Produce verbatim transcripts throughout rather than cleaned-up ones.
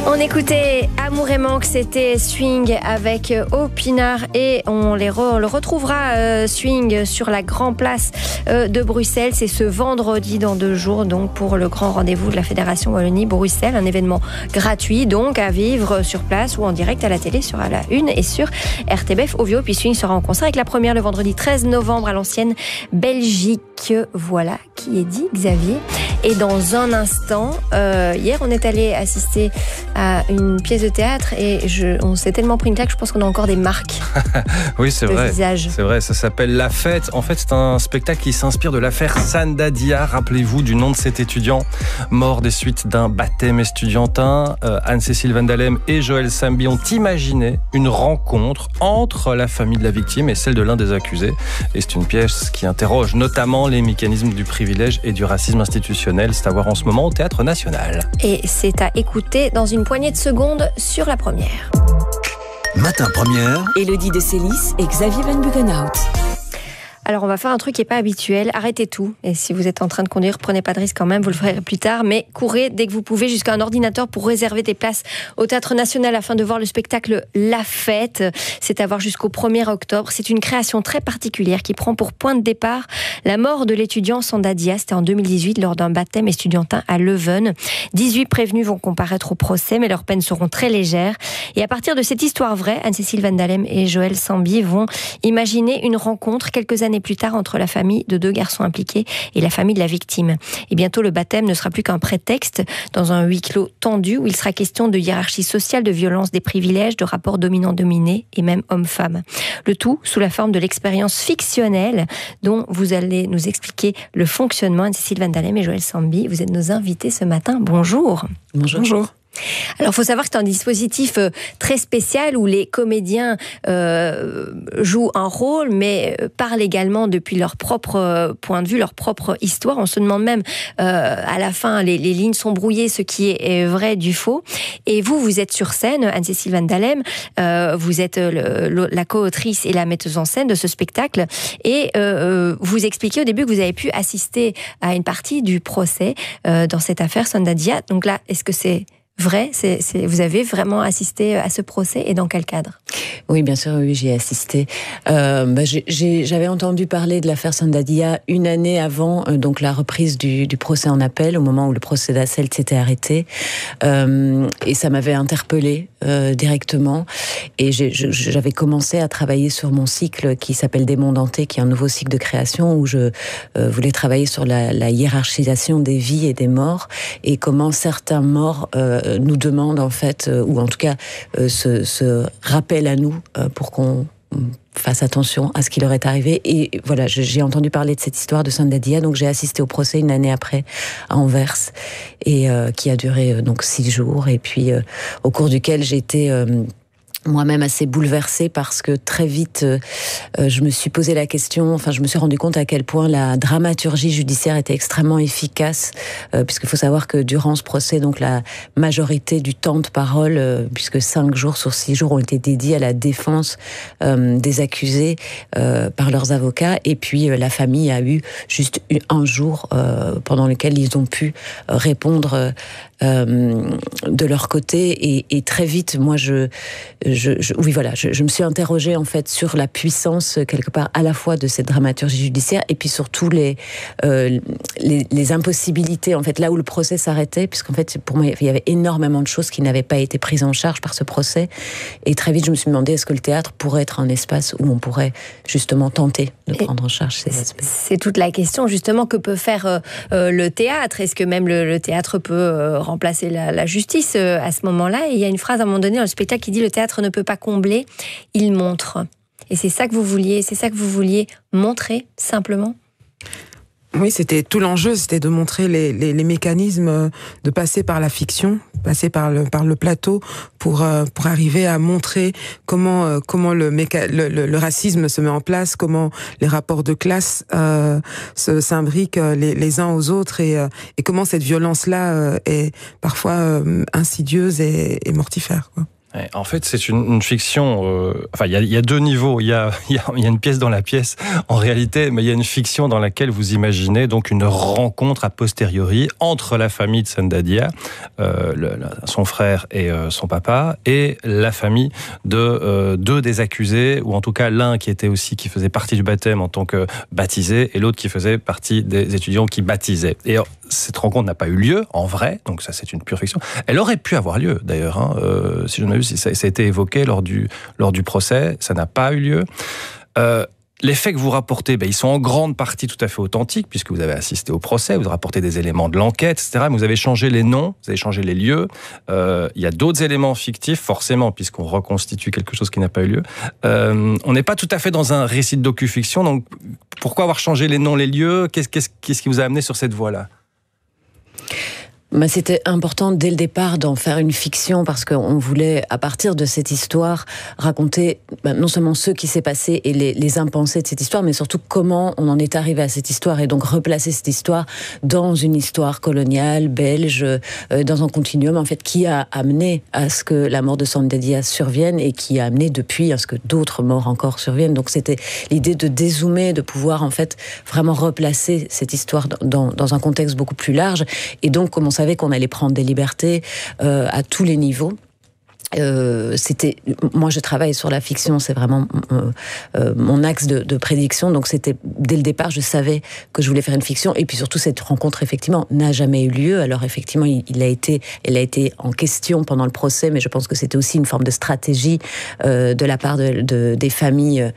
On écoutait Amour et Manque, c'était Swing avec Opinard et on, les re, on le retrouvera euh, Swing sur la Grand Place euh, de Bruxelles. C'est ce vendredi dans deux jours donc pour le grand rendez-vous de la Fédération Wallonie-Bruxelles, un événement gratuit donc à vivre sur place ou en direct à la télé sur la une et sur R T B F Ovio. Puis Swing sera en concert avec la première le vendredi treize novembre à l'ancienne Belgique. Voilà qui est dit, Xavier. Et dans un instant, euh, hier on est allé assister à une pièce de théâtre et je, on s'est tellement pris une claque, je pense qu'on a encore des marques. Oui, c'est vrai. Visage. C'est vrai, ça s'appelle La Fête. En fait, c'est un spectacle qui s'inspire de l'affaire Sandadia. Rappelez-vous du nom de cet étudiant mort des suites d'un baptême estudiantin. Euh, Anne-Cécile Van Dalem et Joël Samby ont imaginé une rencontre entre la famille de la victime et celle de l'un des accusés. Et c'est une pièce qui interroge notamment les mécanismes du privilège et du racisme institutionnel. C'est à voir en ce moment au Théâtre National. Et c'est à écouter dans une poignée de secondes sur la première. Matin première. Élodie de Célis et Xavier Van Bugenhout. Alors on va faire un truc qui n'est pas habituel, arrêtez tout. Et si vous êtes en train de conduire, prenez pas de risque quand même, vous le ferez plus tard. Mais courez dès que vous pouvez jusqu'à un ordinateur pour réserver des places au Théâtre National afin de voir le spectacle La Fête. C'est à voir jusqu'au premier octobre. C'est une création très particulière qui prend pour point de départ la mort de l'étudiant Sandadia. C'était en deux mille dix-huit lors d'un baptême estudiantin à Leuven. dix-huit prévenus vont comparaître au procès, mais leurs peines seront très légères. Et à partir de cette histoire vraie, Anne-Cécile Van Dalem et Joël Samby vont imaginer une rencontre quelques années plus tard entre la famille de deux garçons impliqués et la famille de la victime. Et bientôt, le baptême ne sera plus qu'un prétexte dans un huis clos tendu où il sera question de hiérarchie sociale, de violence des privilèges, de rapports dominant-dominé et même homme-femme. Le tout sous la forme de l'expérience fictionnelle dont vous allez nous expliquer le fonctionnement. Anne-Cécile Van Dalem et Joël Samby, vous êtes nos invités ce matin. Bonjour. Bonjour. Bonjour. Alors, il faut savoir que c'est un dispositif très spécial où les comédiens euh, jouent un rôle, mais parlent également depuis leur propre point de vue, leur propre histoire. On se demande même, euh, à la fin, les, les lignes sont brouillées, ce qui est vrai du faux. Et vous, vous êtes sur scène, Anne-Cécile Van Dalem, euh, vous êtes le, le, la co-autrice et la metteuse en scène de ce spectacle. Et euh, vous expliquez au début que vous avez pu assister à une partie du procès euh, dans cette affaire Sandadia. Donc là, est-ce que c'est vrai, c'est, c'est, vous avez vraiment assisté à ce procès et dans quel cadre ? Oui, bien sûr, oui, j'y ai assisté. Euh, bah, j'ai, j'ai, j'avais entendu parler de l'affaire Sandadia une année avant, euh, donc la reprise du, du procès en appel, au moment où le procès d'Asselt s'était arrêté, euh, et ça m'avait interpellée euh, directement. Et j'ai, je, j'avais commencé à travailler sur mon cycle qui s'appelle Démon denté, qui est un nouveau cycle de création où je euh, voulais travailler sur la, la hiérarchisation des vies et des morts et comment certains morts euh, nous demandent en fait, euh, ou en tout cas euh, se, se rappellent à nous euh, pour qu'on fasse attention à ce qui leur est arrivé. Et voilà, j'ai entendu parler de cette histoire de Sandadia, donc j'ai assisté au procès une année après à Anvers, et euh, qui a duré euh, donc six jours, et puis euh, au cours duquel j'ai été euh, moi-même assez bouleversée parce que très vite euh, je me suis posé la question, enfin je me suis rendu compte à quel point la dramaturgie judiciaire était extrêmement efficace, euh, puisqu'il faut savoir que durant ce procès, donc la majorité du temps de parole, euh, puisque cinq jours sur six jours ont été dédiés à la défense euh, des accusés euh, par leurs avocats, et puis euh, la famille a eu juste un jour euh, pendant lequel ils ont pu répondre euh, de leur côté, et, et très vite, moi je Je, je, oui, voilà, je, je me suis interrogée en fait sur la puissance quelque part à la fois de cette dramaturgie judiciaire et puis surtout les, euh, les les impossibilités en fait là où le procès s'arrêtait, puisqu'en fait pour moi il y avait énormément de choses qui n'avaient pas été prises en charge par ce procès, et très vite je me suis demandé est-ce que le théâtre pourrait être un espace où on pourrait justement tenter de et prendre en charge ces aspects. C'est toute la question justement, que peut faire euh, le théâtre. Est-ce que même le, le théâtre peut euh, remplacer la, la justice euh, à ce moment-là? Et il y a une phrase à un moment donné dans le spectacle qui dit le théâtre ne peut pas combler, il montre. Et c'est ça que vous vouliez, c'est ça que vous vouliez montrer, simplement? Oui, c'était tout l'enjeu, c'était de montrer les, les, les mécanismes, de passer par la fiction, passer par le, par le plateau pour, pour arriver à montrer comment, comment le, méca, le, le, le racisme se met en place, comment les rapports de classe euh, se, s'imbriquent les, les uns aux autres, et, et comment cette violence-là est parfois insidieuse et, et mortifère, quoi. En fait, c'est une, une fiction. Euh, enfin, il y a, y a deux niveaux. Il y a, y, a, y a une pièce dans la pièce, en réalité, mais il y a une fiction dans laquelle vous imaginez donc une rencontre a posteriori entre la famille de Sanda Dia, euh, le, la, son frère et euh, son papa, et la famille de euh, deux des accusés, ou en tout cas l'un qui était aussi qui faisait partie du baptême en tant que baptisé, et l'autre qui faisait partie des étudiants qui baptisaient. Et cette rencontre n'a pas eu lieu en vrai, donc ça c'est une pure fiction. Elle aurait pu avoir lieu d'ailleurs, hein, euh, si je ne m'abuse. Ça, ça a été évoqué lors du, lors du procès, ça n'a pas eu lieu. Euh, les faits que vous rapportez, ben, ils sont en grande partie tout à fait authentiques, puisque vous avez assisté au procès, vous avez rapporté des éléments de l'enquête, et cetera. Mais vous avez changé les noms, vous avez changé les lieux. Euh, il y a d'autres éléments fictifs, forcément, puisqu'on reconstitue quelque chose qui n'a pas eu lieu. Euh, on n'est pas tout à fait dans un récit de docu-fiction, donc pourquoi avoir changé les noms, les lieux ? Qu'est-ce, qu'est-ce, qu'est-ce qui vous a amené sur cette voie-là ? Ben, c'était important dès le départ d'en faire une fiction parce qu'on voulait, à partir de cette histoire, raconter ben, non seulement ce qui s'est passé et les, les impensés de cette histoire, mais surtout comment on en est arrivé à cette histoire et donc replacer cette histoire dans une histoire coloniale, belge, euh, dans un continuum en fait qui a amené à ce que la mort de Sanda Dia survienne et qui a amené depuis à ce que d'autres morts encore surviennent. Donc c'était l'idée de dézoomer, de pouvoir en fait vraiment replacer cette histoire dans, dans un contexte beaucoup plus large et donc comme on savait qu'on allait prendre des libertés euh, à tous les niveaux. Euh, c'était, moi je travaille sur la fiction, c'est vraiment euh, euh, mon axe de, de prédiction, donc c'était dès le départ je savais que je voulais faire une fiction et puis surtout cette rencontre effectivement n'a jamais eu lieu. Alors effectivement il, il a été, elle a été en question pendant le procès, mais je pense que c'était aussi une forme de stratégie euh, de la part de, de, des familles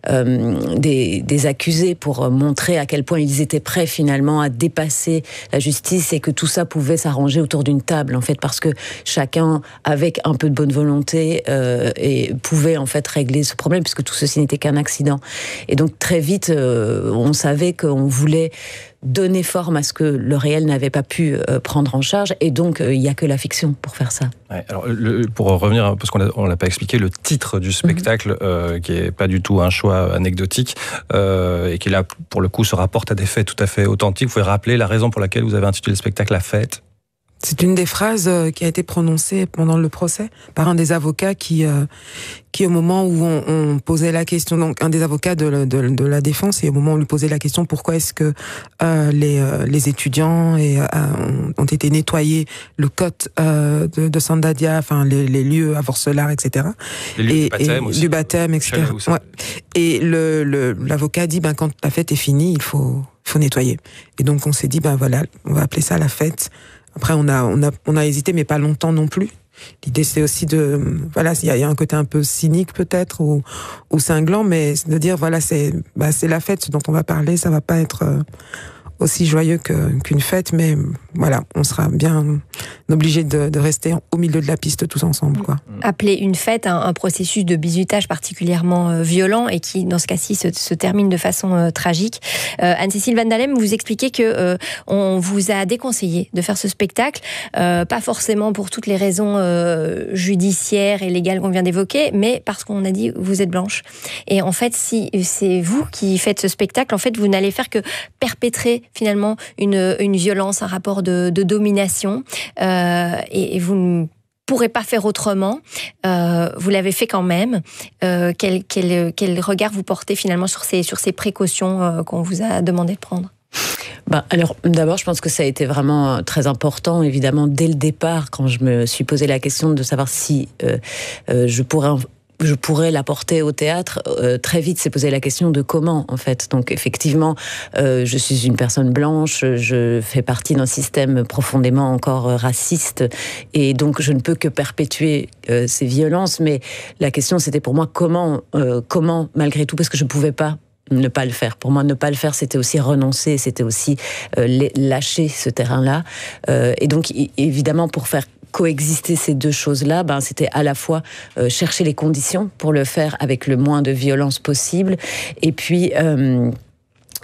euh, des, des accusés pour montrer à quel point ils étaient prêts finalement à dépasser la justice et que tout ça pouvait s'arranger autour d'une table en fait parce que chacun avec un peu de bonne volonté euh, et pouvait en fait régler ce problème puisque tout ceci n'était qu'un accident. Et donc très vite, euh, on savait qu'on voulait donner forme à ce que le réel n'avait pas pu euh, prendre en charge et donc il euh, n'y a que la fiction pour faire ça. Ouais, alors le, pour revenir, parce qu'on ne l'a pas expliqué, le titre du spectacle, mm-hmm. euh, qui n'est pas du tout un choix anecdotique euh, et qui là, pour le coup, se rapporte à des faits tout à fait authentiques. Vous pouvez rappeler la raison pour laquelle vous avez intitulé le spectacle « La fête ». C'est une des phrases qui a été prononcée pendant le procès par un des avocats qui, euh, qui au moment où on, on posait la question, donc un des avocats de, de, de la défense, et au moment où on lui posait la question pourquoi est-ce que euh, les, euh, les étudiants et, euh, ont été nettoyés, le code euh, de, de Sanda Dia, enfin les, les lieux avorcelars, et cetera. Les lieux et, du baptême et, aussi. Du baptême, et cetera. Ouais. Et le, le, l'avocat dit ben quand la fête est finie, il faut, faut nettoyer. Et donc on s'est dit ben voilà, on va appeler ça la fête. Après, on a, on a, on a hésité, mais pas longtemps non plus. L'idée, c'est aussi de, voilà, il y, y a un côté un peu cynique peut-être ou, ou cinglant, mais de dire, voilà, c'est, bah, c'est la fête dont on va parler. Ça va pas être euh, aussi joyeux que, qu'une fête, mais voilà, on sera bien obligé de, de rester au milieu de la piste tous ensemble, quoi. Appeler une fête un, un processus de bizutage particulièrement euh, violent et qui, dans ce cas-ci, se, se termine de façon euh, tragique. Euh, Anne-Cécile Van Dalem, vous expliquez que euh, on vous a déconseillé de faire ce spectacle, euh, pas forcément pour toutes les raisons euh, judiciaires et légales qu'on vient d'évoquer, mais parce qu'on a dit vous êtes blanche. Et en fait, si c'est vous qui faites ce spectacle, en fait, vous n'allez faire que perpétrer finalement une, une violence, un rapport de, de domination. Euh, et, et vous ne pourrez pas faire autrement. Euh, vous l'avez fait quand même. Euh, quel, quel, quel regard vous portez finalement sur ces, sur ces précautions euh, qu'on vous a demandé de prendre ? Ben, alors, d'abord, je pense que ça a été vraiment très important, évidemment, dès le départ, quand je me suis posé la question de savoir si euh, euh, je pourrais... En... je pourrais l'apporter au théâtre, euh, très vite s'est posé la question de comment, en fait. Donc, effectivement, euh, je suis une personne blanche, je fais partie d'un système profondément encore raciste, et donc je ne peux que perpétuer euh, ces violences, mais la question, c'était pour moi comment, euh, comment, malgré tout, parce que je ne pouvais pas ne pas le faire. Pour moi, ne pas le faire, c'était aussi renoncer, c'était aussi euh, lâcher ce terrain-là. Euh, et donc, évidemment, pour faire coexister ces deux choses-là, ben, c'était à la fois euh, chercher les conditions pour le faire avec le moins de violence possible, et puis... Euh,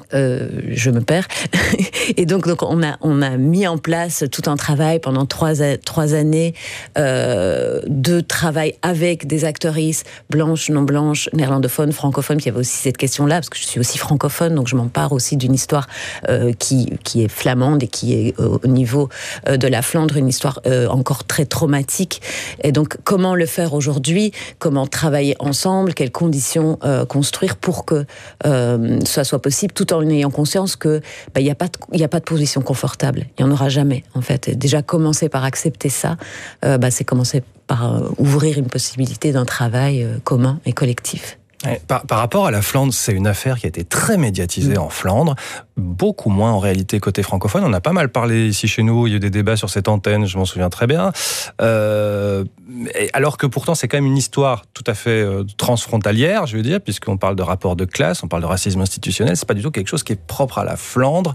euh, je me perds. Et donc, donc on, a, on a mis en place tout un travail pendant trois, trois années euh, de travail avec des actrices blanches, non blanches, néerlandophones, francophones. Puis il y avait aussi cette question-là, parce que je suis aussi francophone, donc je m'empare aussi d'une histoire euh, qui, qui est flamande et qui est au niveau euh, de la Flandre, une histoire euh, encore très traumatique. Et donc, comment le faire aujourd'hui ? Comment travailler ensemble ? Quelles conditions euh, construire pour que euh, ça soit possible, tout en ayant conscience que bah, y a pas de, y a pas de position confortable. Il n'y en aura jamais, en fait. Et déjà, commencer par accepter ça, euh, bah, c'est commencer par euh, ouvrir une possibilité d'un travail euh, commun et collectif. Par, par rapport à la Flandre, c'est une affaire qui a été très médiatisée mmh. en Flandre, beaucoup moins en réalité côté francophone. On a pas mal parlé ici chez nous, il y a eu des débats sur cette antenne, je m'en souviens très bien. Euh, alors que pourtant, c'est quand même une histoire tout à fait transfrontalière, je veux dire, puisqu'on parle de rapport de classe, on parle de racisme institutionnel, c'est pas du tout quelque chose qui est propre à la Flandre.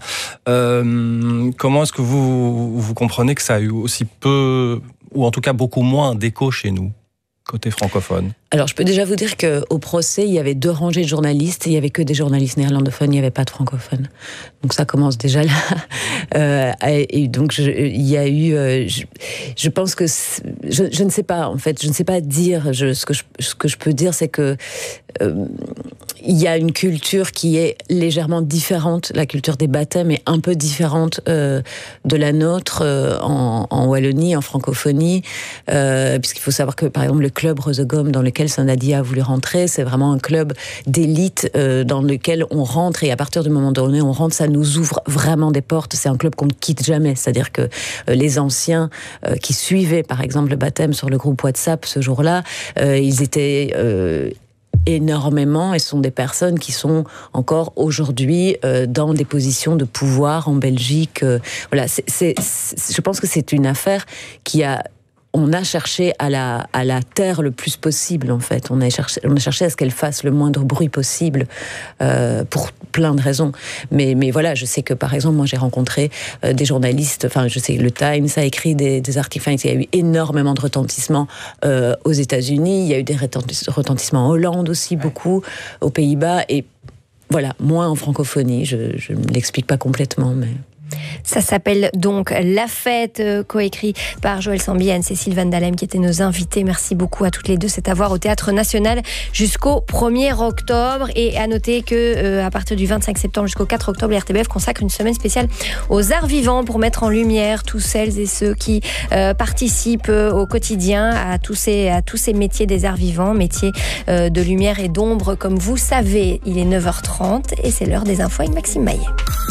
Euh, comment est-ce que vous, vous comprenez que ça a eu aussi peu, ou en tout cas beaucoup moins d'écho chez nous, côté francophone ? Alors, je peux déjà vous dire qu'au procès, il y avait deux rangées de journalistes et il n'y avait que des journalistes néerlandophones, il n'y avait pas de francophones. Donc, ça commence déjà là. Euh, et donc, je, il y a eu... Euh, je, je pense que... Je, je ne sais pas, en fait, je ne sais pas dire. Je, ce, que je, ce que je peux dire, c'est que euh, il y a une culture qui est légèrement différente. La culture des baptêmes est un peu différente euh, de la nôtre euh, en, en Wallonie, en francophonie. Euh, puisqu'il faut savoir que, par exemple, le club Rosegom, dans lequel Sandadia a voulu rentrer, c'est vraiment un club d'élite euh, dans lequel on rentre et à partir du moment donné on rentre, ça nous ouvre vraiment des portes. C'est un club qu'on ne quitte jamais. C'est-à-dire que euh, les anciens euh, qui suivaient par exemple le baptême sur le groupe WhatsApp ce jour-là, euh, ils étaient euh, énormément et sont des personnes qui sont encore aujourd'hui euh, dans des positions de pouvoir en Belgique. Euh, voilà, c'est, c'est, c'est, je pense que c'est une affaire qui a On a cherché à la, à la taire le plus possible, en fait. On a cherché, on a cherché à ce qu'elle fasse le moindre bruit possible, euh, pour plein de raisons. Mais, mais voilà, je sais que, par exemple, moi, j'ai rencontré euh, des journalistes, enfin, je sais que le Times a écrit des, des articles, enfin, il y a eu énormément de retentissements euh, aux États-Unis, il y a eu des retentissements en Hollande aussi, beaucoup, aux Pays-Bas, et voilà, moins en francophonie, je ne l'explique pas complètement, mais... Ça s'appelle donc La Fête, euh, coécrit par Joël Sambi et Anne-Cécile Van Dalem qui étaient nos invités. Merci beaucoup à toutes les deux. C'est à voir au Théâtre National jusqu'au premier octobre. Et à noter que euh, à partir du vingt-cinq septembre jusqu'au quatre octobre, R T B F consacre une semaine spéciale aux arts vivants pour mettre en lumière tous celles et ceux qui euh, participent au quotidien à tous ces, à tous ces métiers des arts vivants, métiers euh, de lumière et d'ombre. Comme vous savez, il est neuf heures trente et c'est l'heure des infos avec Maxime Maillet.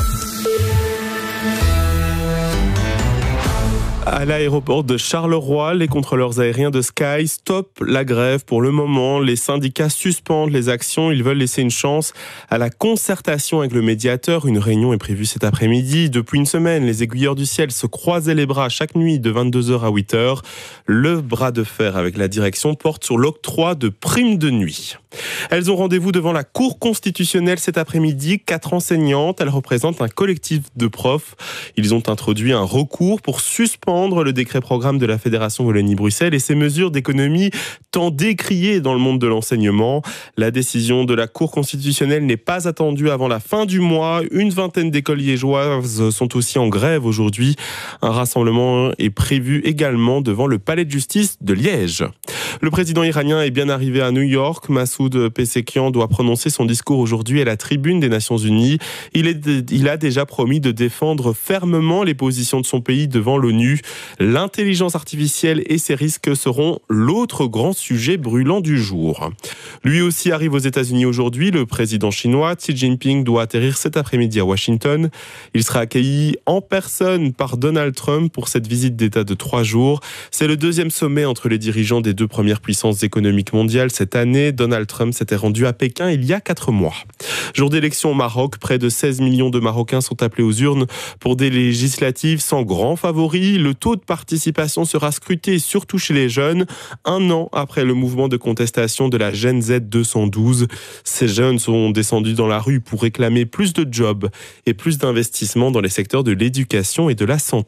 À l'aéroport de Charleroi, les contrôleurs aériens de Sky stoppent la grève pour le moment. Les syndicats suspendent les actions. Ils veulent laisser une chance à la concertation avec le médiateur. Une réunion est prévue cet après-midi. Depuis une semaine, les aiguilleurs du ciel se croisaient les bras chaque nuit de vingt-deux heures à huit heures. Le bras de fer avec la direction porte sur l'octroi de primes de nuit. Elles ont rendez-vous devant la Cour constitutionnelle cet après-midi. Quatre enseignantes, elles représentent un collectif de profs. Ils ont introduit un recours pour suspendre le décret-programme de la Fédération Wallonie-Bruxelles et ses mesures d'économie tant décriées dans le monde de l'enseignement. La décision de la Cour constitutionnelle n'est pas attendue avant la fin du mois. Une vingtaine d'écoles liégeoises sont aussi en grève aujourd'hui. Un rassemblement est prévu également devant le palais de justice de Liège. Le président iranien est bien arrivé à New York. Massoud Pezeshkian doit prononcer son discours aujourd'hui à la tribune des Nations Unies. Il, est, il a déjà promis de défendre fermement les positions de son pays devant l'ONU. L'intelligence artificielle et ses risques seront l'autre grand sujet brûlant du jour. Lui aussi arrive aux États-Unis aujourd'hui. Le président chinois Xi Jinping doit atterrir cet après-midi à Washington. Il sera accueilli en personne par Donald Trump pour cette visite d'État de trois jours. C'est le deuxième sommet entre les dirigeants des deux premières puissances économiques mondiales cette année. Donald Trump s'était rendu à Pékin il y a quatre mois. Jour d'élection au Maroc, près de seize millions de Marocains sont appelés aux urnes pour des législatives sans grand favori. Le taux de participation sera scruté surtout chez les jeunes, un an après le mouvement de contestation de la Gen Z deux cent douze. Ces jeunes sont descendus dans la rue pour réclamer plus de jobs et plus d'investissements dans les secteurs de l'éducation et de la santé.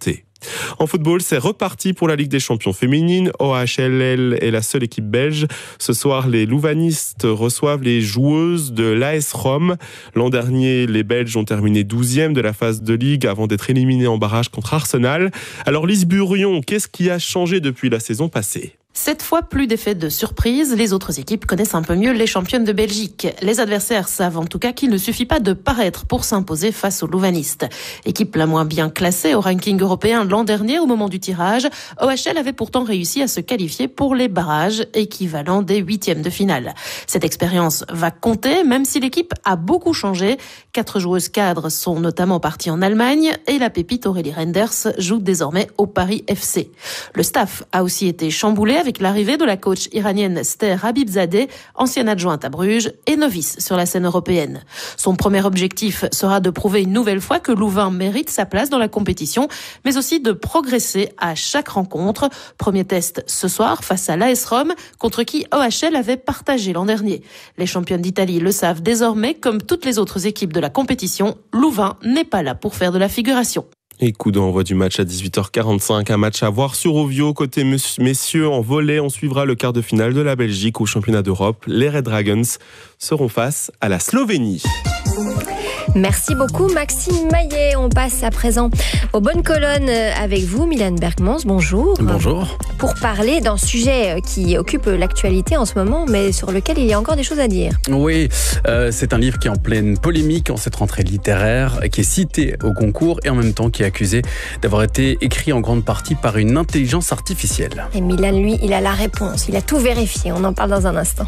En football, c'est reparti pour la Ligue des champions féminines. O H L L est la seule équipe belge. Ce soir, les louvanistes reçoivent les joueuses de l'A S Rome. L'an dernier, les Belges ont terminé douzième de la phase de Ligue avant d'être éliminés en barrage contre Arsenal. Alors Lise Burion, qu'est-ce qui a changé depuis la saison passée ? Cette fois, plus d'effet de surprise. Les autres équipes connaissent un peu mieux les championnes de Belgique. Les adversaires savent en tout cas qu'il ne suffit pas de paraître pour s'imposer face aux louvanistes. Équipe la moins bien classée au ranking européen l'an dernier au moment du tirage, O H L avait pourtant réussi à se qualifier pour les barrages, équivalent des huitièmes de finale. Cette expérience va compter, même si l'équipe a beaucoup changé. Quatre joueuses cadres sont notamment parties en Allemagne et la pépite Aurélie Renders joue désormais au Paris F C. Le staff a aussi été chamboulé avec l'arrivée de la coach iranienne Ster Habibzadeh, ancienne adjointe à Bruges et novice sur la scène européenne. Son premier objectif sera de prouver une nouvelle fois que Louvain mérite sa place dans la compétition, mais aussi de progresser à chaque rencontre. Premier test ce soir face à l'A S Rome, contre qui O H L avait partagé l'an dernier. Les championnes d'Italie le savent désormais, comme toutes les autres équipes de la compétition, Louvain n'est pas là pour faire de la figuration. Et coup d'envoi du match à dix-huit heures quarante-cinq, un match à voir sur Ovio. Côté messieurs, en volley, on suivra le quart de finale de la Belgique au championnat d'Europe. Les Red Dragons seront face à la Slovénie. Merci beaucoup Maxime Maillet. On passe à présent aux bonnes colonnes avec vous, Mylène Bergmans. Bonjour. Bonjour. Pour parler d'un sujet qui occupe l'actualité en ce moment, mais sur lequel il y a encore des choses à dire. Oui, euh, c'est un livre qui est en pleine polémique en cette rentrée littéraire, qui est cité au concours et en même temps qui est accusé d'avoir été écrit en grande partie par une intelligence artificielle. Et Mylène, lui, il a la réponse. Il a tout vérifié. On en parle dans un instant.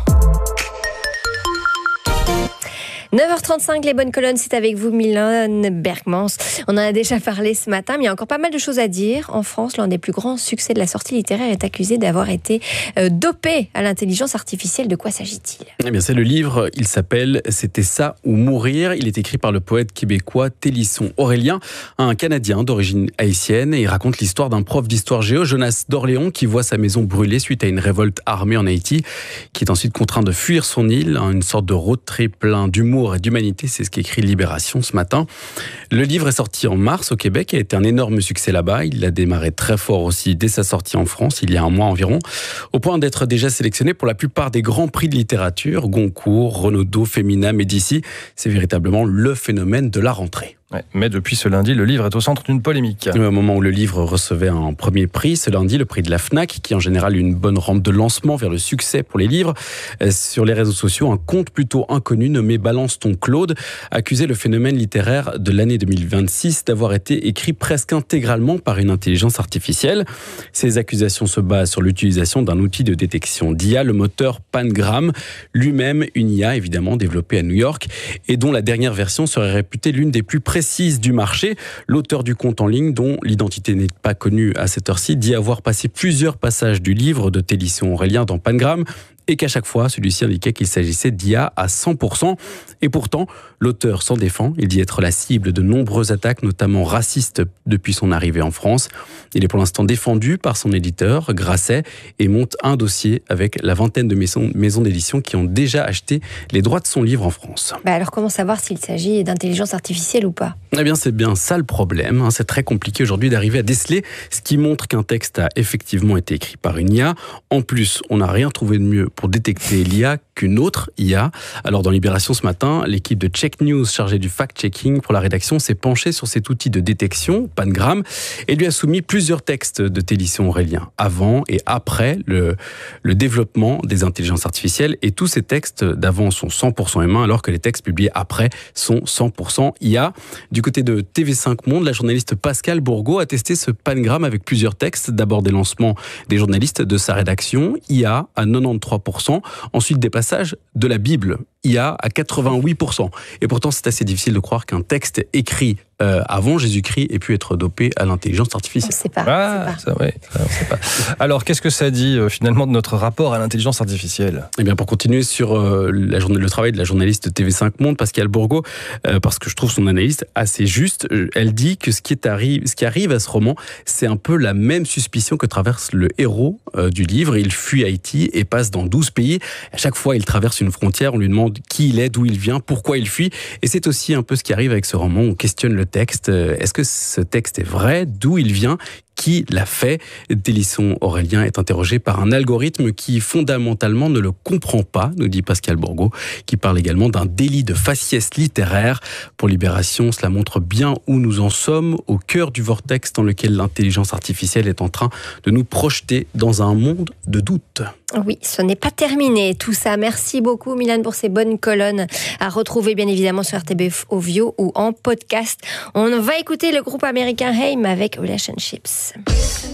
neuf heures trente-cinq, les bonnes colonnes, c'est avec vous, Mylène Bergmans. On en a déjà parlé ce matin, mais il y a encore pas mal de choses à dire. En France, l'un des plus grands succès de la sortie littéraire est accusé d'avoir été euh, dopé à l'intelligence artificielle. De quoi s'agit-il ? Eh bien, c'est le livre, il s'appelle « C'était ça ou mourir ». Il est écrit par le poète québécois Télisson Aurélien, un Canadien d'origine haïtienne, et il raconte l'histoire d'un prof d'histoire géo, Jonas d'Orléans, qui voit sa maison brûler suite à une révolte armée en Haïti, qui est ensuite contraint de fuir son île, une sorte de road trip plein d'humour et d'humanité, c'est ce qu'écrit Libération ce matin. Le livre est sorti en mars au Québec et a été un énorme succès là-bas. Il a démarré très fort aussi dès sa sortie en France, il y a un mois environ, au point d'être déjà sélectionné pour la plupart des grands prix de littérature, Goncourt, Renaudot, Femina, Médicis. C'est véritablement le phénomène de la rentrée. Ouais, mais depuis ce lundi, le livre est au centre d'une polémique. Au moment où le livre recevait un premier prix, ce lundi, le prix de la FNAC, qui est en général une bonne rampe de lancement vers le succès pour les livres. Sur les réseaux sociaux, un compte plutôt inconnu nommé Balance ton Claude accusait le phénomène littéraire de l'année deux mille vingt-six d'avoir été écrit presque intégralement par une intelligence artificielle. Ces accusations se basent sur l'utilisation d'un outil de détection d'I A, le moteur Pangram, lui-même une I A évidemment développée à New York et dont la dernière version serait réputée l'une des plus précise du marché. L'auteur du compte en ligne, dont l'identité n'est pas connue à cette heure-ci, dit avoir passé plusieurs passages du livre de Télisson Aurélien dans Pangram et qu'à chaque fois, celui-ci indiquait qu'il s'agissait d'I A à cent pour cent. Et pourtant, l'auteur s'en défend. Il dit être la cible de nombreuses attaques, notamment racistes, depuis son arrivée en France. Il est pour l'instant défendu par son éditeur, Grasset, et monte un dossier avec la vingtaine de maisons, maisons d'édition qui ont déjà acheté les droits de son livre en France. Bah alors, comment savoir s'il s'agit d'intelligence artificielle ou pas ? Eh bien, c'est bien ça le problème. C'est très compliqué aujourd'hui d'arriver à déceler ce qui montre qu'un texte a effectivement été écrit par une I A. En plus, on n'a rien trouvé de mieux pour détecter l'I A qu'une autre I A. Alors dans Libération ce matin, l'équipe de Check News chargée du fact-checking pour la rédaction s'est penchée sur cet outil de détection, Pangram, et lui a soumis plusieurs textes de Télisson Aurélien, avant et après le, le développement des intelligences artificielles. Et tous ces textes d'avant sont cent pour cent humains, alors que les textes publiés après sont cent pour cent I A. Du côté de T V cinq Monde, la journaliste Pascal Bourgault a testé ce Pangram avec plusieurs textes. D'abord des lancements des journalistes de sa rédaction, I A à quatre-vingt-treize pour cent. Ensuite des passages de la Bible, I A à quatre-vingt-huit pour cent. Et pourtant, c'est assez difficile de croire qu'un texte écrit euh, avant Jésus-Christ ait pu être dopé à l'intelligence artificielle. On ne sait pas. Ah, on sait pas. Ça, ouais, ça, on sait pas. Alors, qu'est-ce que ça dit euh, finalement de notre rapport à l'intelligence artificielle ? Eh bien, pour continuer sur euh, la journée, le travail de la journaliste T V cinq Monde, Pascal Bourgault, euh, parce que je trouve son analyse assez juste, euh, elle dit que ce qui, est arri- ce qui arrive à ce roman, c'est un peu la même suspicion que traverse le héros euh, du livre. Il fuit Haïti et passe dans douze pays. À chaque fois, il traverse une frontière, on lui demande qui il est, d'où il vient, pourquoi il fuit. Et c'est aussi un peu ce qui arrive avec ce roman. On questionne le texte. Est-ce que ce texte est vrai ? D'où il vient ? Qui l'a fait? Délisson Aurélien est interrogé par un algorithme qui fondamentalement ne le comprend pas, nous dit Pascal Bourgault, qui parle également d'un délit de faciès littéraire. Pour Libération, cela montre bien où nous en sommes, au cœur du vortex dans lequel l'intelligence artificielle est en train de nous projeter dans un monde de doute. Oui, ce n'est pas terminé tout ça. Merci beaucoup Milan pour ces bonnes colonnes à retrouver bien évidemment sur R T B F Audio ou en podcast. On va écouter le groupe américain Haim avec Relationships.